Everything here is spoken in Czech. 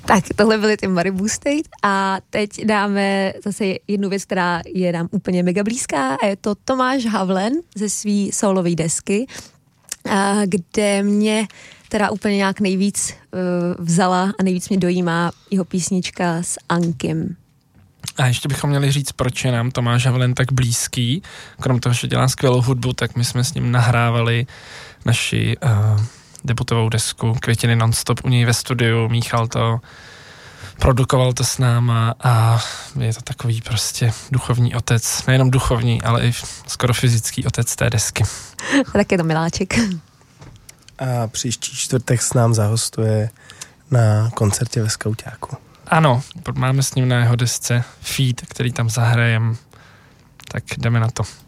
Tak, tohle byly ty Malibu State a teď dáme zase jednu věc, která je nám úplně mega blízká a je to Tomáš Havlen ze svý solové desky, kde mě teda úplně nějak nejvíc vzala a nejvíc mě dojímá jeho písnička s Ankim. A ještě bychom měli říct, proč je nám Tomáš Havlen tak blízký. Krom toho, že dělá skvělou hudbu, tak my jsme s ním nahrávali naši debutovou desku Květiny nonstop u něj ve studiu, míchal to, produkoval to s náma a je to takový prostě duchovní otec, nejenom duchovní, ale i skoro fyzický otec té desky. Tak je to miláček. A příští čtvrtek s nám zahostuje na koncertě ve Skauťáku. Ano, máme s ním na jeho desce feat, který tam zahrajem, tak jdeme na to.